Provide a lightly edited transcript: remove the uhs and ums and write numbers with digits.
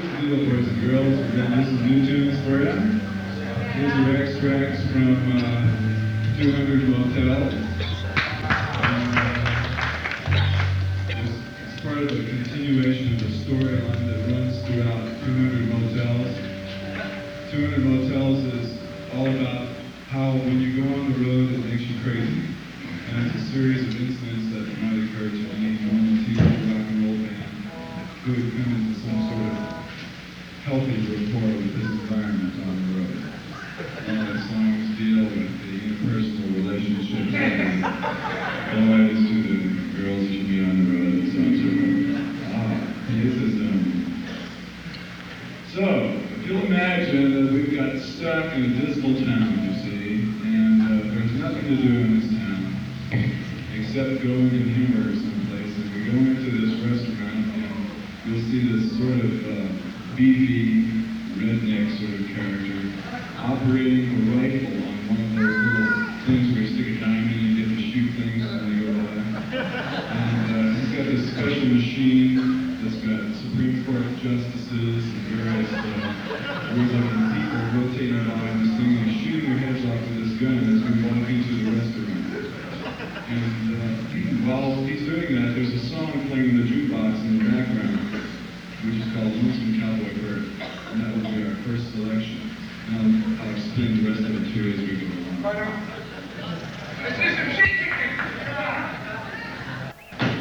deal, boys and girls. We're going to do some new tunes for you. These are extracts from 200 Motel. It's part of a continuation of the storyline that runs throughout 200 Motels. 200 Motels is all about how when you go on the road it makes you crazy. And it's a series of incidents that might occur to any normal teenage rock and roll band who would come into some sort of healthy rapport with this environment on the road. All the songs deal with the interpersonal relationships and boys to the girls who should be on the road and so on and so forth. This is So, if you'll imagine that we've got stuck in a dismal town, you see, and there's nothing to do in this town except go and humor someplace. And we go into this restaurant and you'll see this sort of beefy, redneck sort of character operating a rifle on one of those little things where you stick a diamond and you get to shoot things when they go by. And he's got this special machine that's got Supreme Court justices and various weird-looking people rotating by this thing and shooting their heads off with this gun as we walk into the restaurant. And while he's doing that, there's a song playing in the jukebox in the background, which is called Lonesome Cowboy Bird. And that will be our first selection. And I'll explain the rest of it too as we go along.